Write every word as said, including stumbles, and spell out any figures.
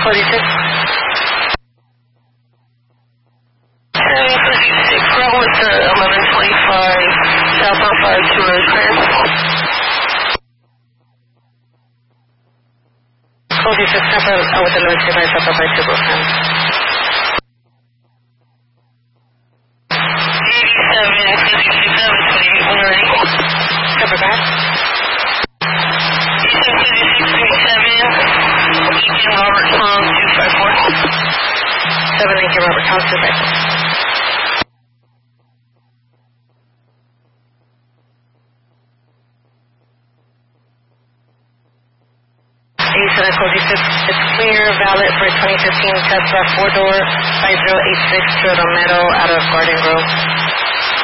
Cody six. seven fifty-six, route with the eleven twenty-five, southbound five two Rosecrans. Cody six, southbound uh, with the eleven twenty-five, southbound five two Rosecrans. eighty-seven fifty-seven, twenty-eight, when you're ready. Cover back. eighty-seven fifty-six, twenty-seven, Lincoln Robert Tom two five four. seven Lincoln Robert Tom two five four. eighty-seven Cody six, it's clear, valid for twenty fifteen Tesla four door five zero eight six Toyota Meadow out of Garden Grove.